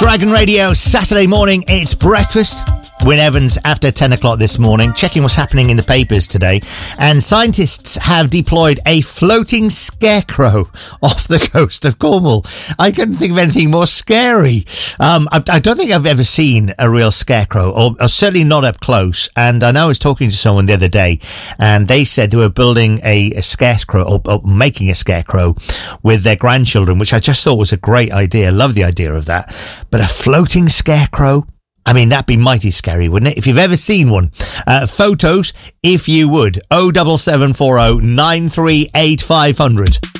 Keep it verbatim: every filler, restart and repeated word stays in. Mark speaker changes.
Speaker 1: Dragon Radio, Saturday morning, it's breakfast. Wyn Evans after ten o'clock this morning, checking what's happening in the papers today. And scientists have deployed a floating scarecrow off the coast of Cornwall. I couldn't think of anything more scary. Um, I, I don't think I've ever seen a real scarecrow, or, or certainly not up close. And I know I was talking to someone the other day, and they said they were building a, a scarecrow, or, or making a scarecrow with their grandchildren, which I just thought was a great idea. Love the idea of that. But a floating scarecrow? I mean, that'd be mighty scary, wouldn't it? If you've ever seen one. Uh, photos, if you would. oh seven seven four oh nine three eight five hundred.